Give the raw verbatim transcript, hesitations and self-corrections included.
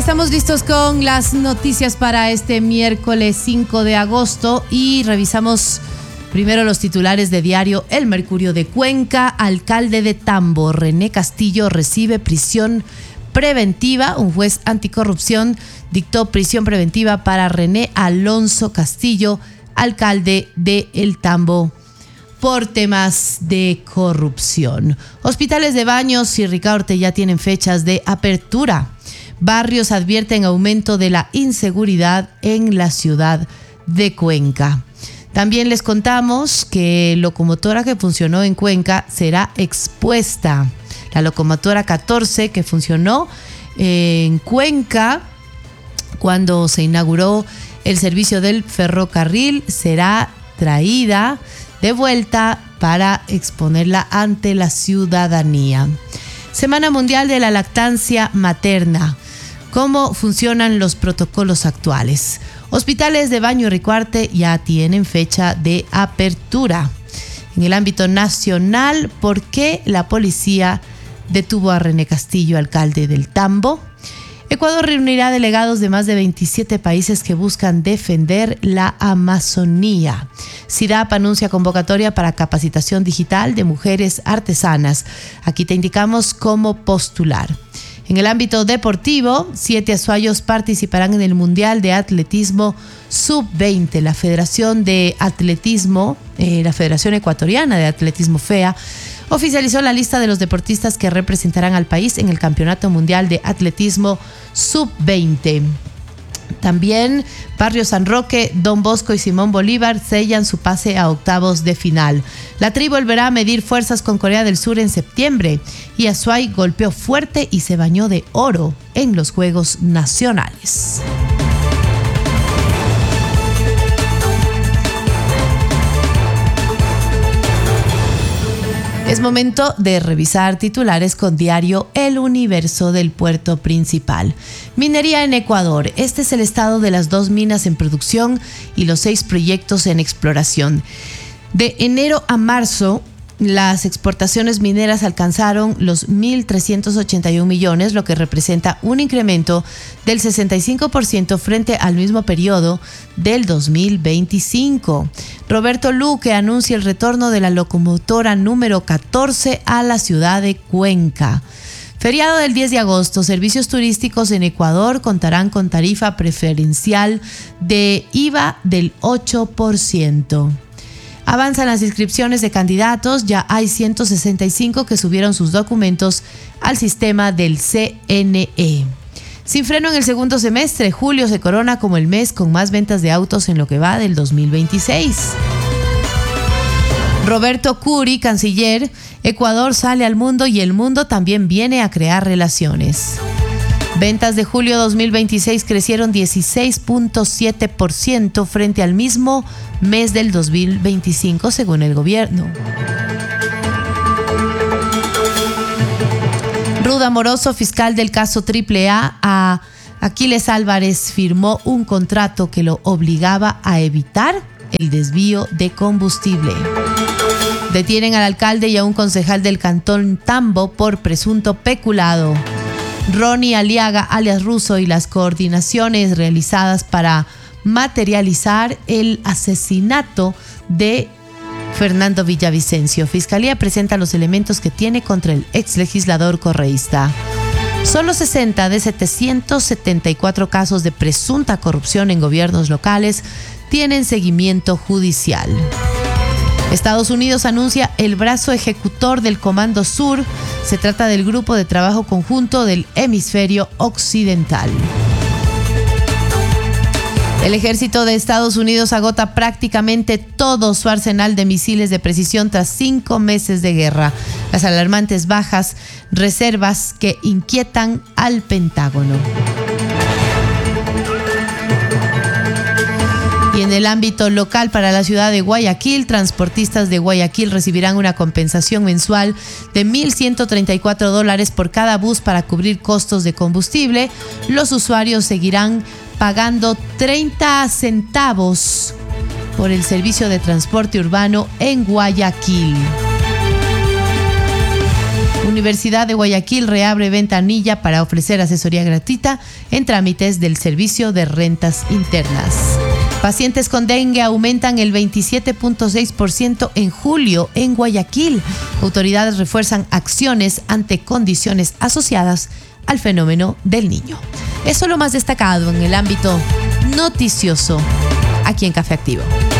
Estamos listos con las noticias para este miércoles cinco de agosto y revisamos primero los titulares de diario El Mercurio de Cuenca. Alcalde de Tambo, René Castillo, recibe prisión preventiva. Un juez anticorrupción dictó prisión preventiva para René Alonso Castillo, alcalde de El Tambo, por temas de corrupción. Hospitales de Baños y Ricaurte ya tienen fechas de apertura. Barrios advierten aumento de la inseguridad en la ciudad de Cuenca. También les contamos que locomotora que funcionó en Cuenca será expuesta. La locomotora catorce que funcionó en Cuenca cuando se inauguró el servicio del ferrocarril será traída de vuelta para exponerla ante la ciudadanía. Semana Mundial de la Lactancia Materna. ¿Cómo funcionan los protocolos actuales? Hospitales de Baño y Ricaurte ya tienen fecha de apertura. En el ámbito nacional, ¿por qué la policía detuvo a René Castillo, alcalde del Tambo? Ecuador reunirá delegados de más de veintisiete países que buscan defender la Amazonía. SIDAP anuncia convocatoria para capacitación digital de mujeres artesanas. Aquí te indicamos cómo postular. En el ámbito deportivo, siete azuayos participarán en el Mundial de Atletismo sub veinte. La Federación de Atletismo, eh, la Federación Ecuatoriana de Atletismo FEA, oficializó la lista de los deportistas que representarán al país en el Campeonato Mundial de Atletismo sub veinte. También Barrio San Roque, Don Bosco y Simón Bolívar sellan su pase a octavos de final. La Tri volverá a medir fuerzas con Corea del Sur en septiembre y Azuay golpeó fuerte y se bañó de oro en los Juegos Nacionales. Es momento de revisar titulares con diario El Universo del puerto principal. Minería en Ecuador. Este es el estado de las dos minas en producción y los seis proyectos en exploración. De enero a marzo, las exportaciones mineras alcanzaron los mil trescientos ochenta y un millones, lo que representa un incremento del sesenta y cinco por ciento frente al mismo periodo del dos mil veinticinco. Roberto Luque anuncia el retorno de la locomotora número catorce a la ciudad de Cuenca. Feriado del diez de agosto, servicios turísticos en Ecuador contarán con tarifa preferencial de I V A del ocho por ciento. Avanzan las inscripciones de candidatos, ya hay ciento sesenta y cinco que subieron sus documentos al sistema del C N E. Sin freno en el segundo semestre, julio se corona como el mes con más ventas de autos en lo que va del dos mil veintiséis. Roberto Curi, canciller, Ecuador sale al mundo y el mundo también viene a crear relaciones. Ventas de julio dos mil veintiséis crecieron dieciséis punto siete por ciento frente al mismo mes del dos mil veinticinco, según el gobierno. Ruda Moroso, fiscal del caso Triple A, a Aquiles Álvarez firmó un contrato que lo obligaba a evitar el desvío de combustible. Detienen al alcalde y a un concejal del cantón Tambo por presunto peculado. Ronnie Aliaga, alias Russo, y las coordinaciones realizadas para materializar el asesinato de Fernando Villavicencio. Fiscalía presenta los elementos que tiene contra el ex legislador correísta. Solo sesenta de setecientos setenta y cuatro casos de presunta corrupción en gobiernos locales tienen seguimiento judicial. Estados Unidos anuncia el brazo ejecutor del Comando Sur. Se trata del grupo de trabajo conjunto del hemisferio occidental. El ejército de Estados Unidos agota prácticamente todo su arsenal de misiles de precisión tras cinco meses de guerra. Las alarmantes bajas reservas que inquietan al Pentágono. Y en el ámbito local, para la ciudad de Guayaquil, transportistas de Guayaquil recibirán una compensación mensual de mil ciento treinta y cuatro dólares por cada bus para cubrir costos de combustible. Los usuarios seguirán pagando treinta centavos por el servicio de transporte urbano en Guayaquil. Universidad de Guayaquil reabre ventanilla para ofrecer asesoría gratuita en trámites del servicio de rentas internas. Pacientes con dengue aumentan el veintisiete punto seis por ciento en julio en Guayaquil. Autoridades refuerzan acciones ante condiciones asociadas al fenómeno del niño. Eso es lo más destacado en el ámbito noticioso aquí en Café Activo.